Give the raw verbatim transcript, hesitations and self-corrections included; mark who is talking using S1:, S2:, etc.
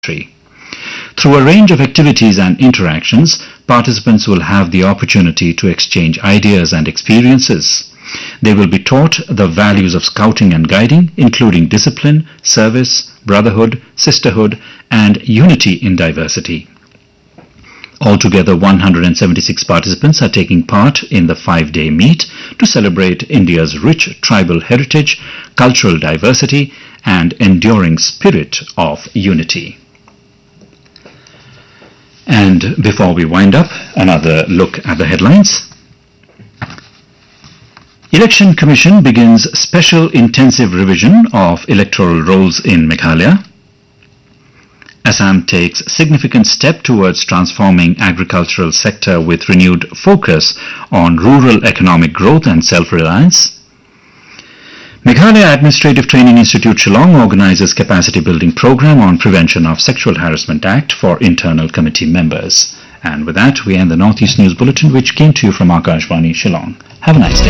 S1: country. Through a range of activities and interactions, participants will have the opportunity to exchange ideas and experiences. They will be taught the values of scouting and guiding, including discipline, service, brotherhood, sisterhood, and unity in diversity. Altogether, one hundred seventy-six participants are taking part in the five-day meet to celebrate India's rich tribal heritage, cultural diversity, and enduring spirit of unity. And before we wind up, another look at the headlines. Election Commission begins special intensive revision of electoral rolls in Meghalaya. Assam takes significant step towards transforming agricultural sector with renewed focus on rural economic growth and self-reliance. Meghalaya Administrative Training Institute Shillong organizes capacity building program on Prevention of Sexual Harassment Act for internal committee members. And with that, we end the Northeast News Bulletin, which came to you from Akashvani Shillong. Have a nice day.